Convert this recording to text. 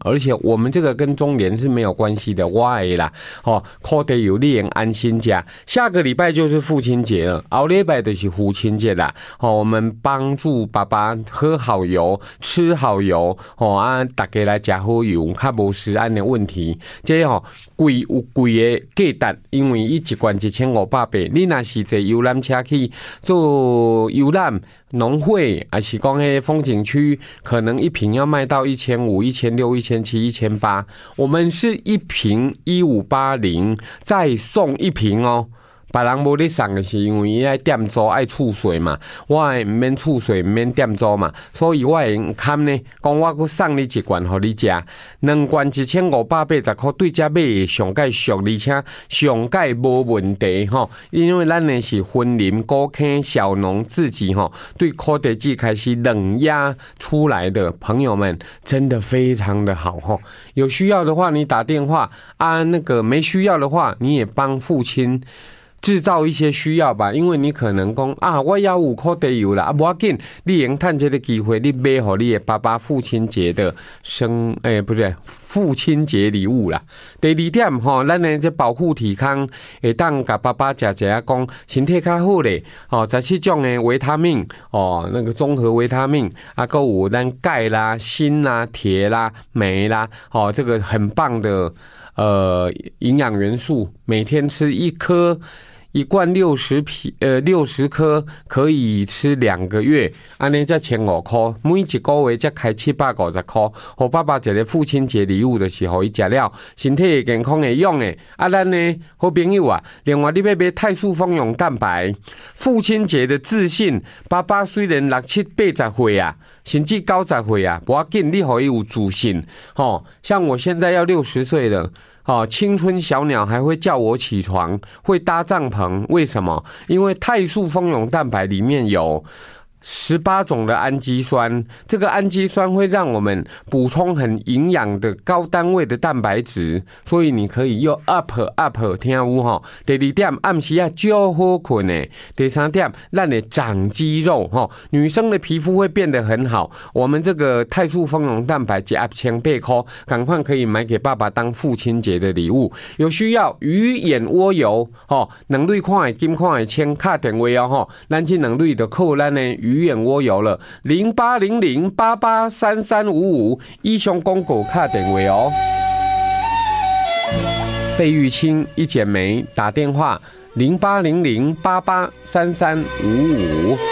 而且我们这个跟中联是没有关系的，我的啦，靠得有你安心家。下个礼拜就是父亲节了，后礼拜就是父亲节啦。我们帮助爸爸喝好油、吃好油，大家来吃好油，较无食安的问题。这贵有贵的价值，因为伊一罐1500，你若是坐游览车去做游览。农会还是讲迄风景区，可能一瓶要卖到1500、1600、1700、1800，我们是一瓶1580，再送一瓶哦。别人无咧送的是因为伊爱店租爱储水嘛，我毋免储水，毋免店租嘛，所以我会堪呢，讲我阁送你一罐互你食，2罐1580块，对遮买上介俗，而且上介无问题吼。因为咱呢是婚林高坑小农自己对柯德记开始冷压出来的朋友们，真的非常的好吼。有需要的话你打电话啊，那个没需要的话你也帮父亲制造一些需要吧，因为你可能讲啊，我要5块地油啦，不要紧，你用趁这个机会，你买好你的爸爸父亲节的不对，父亲节礼物啦。第二点咱的这保护体康，会当甲爸爸食讲身体较好咧，17种的维他命那个综合维他命啊，还有咱钙啦、锌啦、铁啦、镁啦，这个很棒的营养元素，每天吃一罐60颗，可以吃2个月，安尼才15块，每一个月才开750块。互爸爸一个父亲节礼物的时候，伊食了身体会健康会用的。咱呢好朋友啊，另外你要买泰素蜂蛹蛋白，父亲节的自信。爸爸虽然60、80岁啊，甚至90岁啊，不要紧，你互伊有自信。像我现在要60岁了。青春小鸟还会叫我起床，会搭帐篷，为什么？因为泰素蜂蛹蛋白里面有18种的氨基酸，这个氨基酸会让我们补充很营养的高单位的蛋白质，所以你可以用 up 听有吼。第2点，暗时啊就好困的。第3点，让你长肌肉吼，女生的皮肤会变得很好。我们这个泰素蜂蛹蛋白一盒1800块，赶快可以买给爸爸当父亲节的礼物。有需要鱼眼窝油2类看的金看的签，打电话哦咱这2类就靠咱的鱼眼窝油了，0800883355，以上广告卡电话哦。费玉清一剪梅打电话0800883355。